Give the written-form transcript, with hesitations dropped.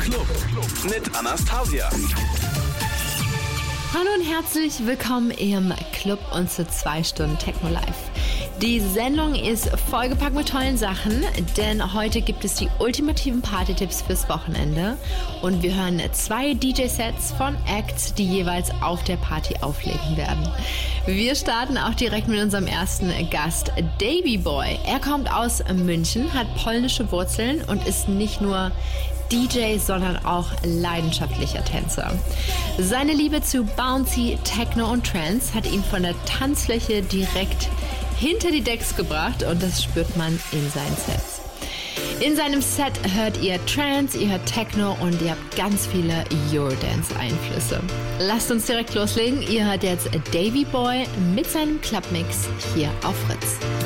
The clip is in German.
Club mit Anastasia. Hallo und herzlich willkommen im Club und zu 2 Stunden Techno Live. Die Sendung ist vollgepackt mit tollen Sachen, denn heute gibt es die ultimativen Party-Tipps fürs Wochenende und wir hören 2 DJ-Sets von Acts, die jeweils auf der Party auflegen werden. Wir starten auch direkt mit unserem ersten Gast, Davey Boy. Er kommt aus München, hat polnische Wurzeln und ist nicht nur DJ, sondern auch leidenschaftlicher Tänzer. Seine Liebe zu Bouncy, Techno und Trance hat ihn von der Tanzfläche direkt hinter die Decks gebracht und das spürt man in seinen Sets. In seinem Set hört ihr Trance, ihr hört Techno und ihr habt ganz viele Eurodance-Einflüsse. Lasst uns direkt loslegen. Ihr hört jetzt Davey Boy mit seinem Clubmix hier auf Fritz.